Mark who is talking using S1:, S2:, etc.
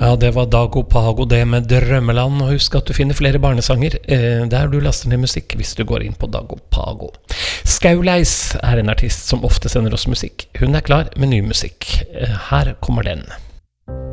S1: Ja, det var Dago Pago, det med Drømmeland, og husk at du finner flere barnesanger der du laster ned musikk hvis du går inn på Dago Pago. Skauleis en artist som ofte sender oss musikk. Hun klar med ny musikk. Her kommer den.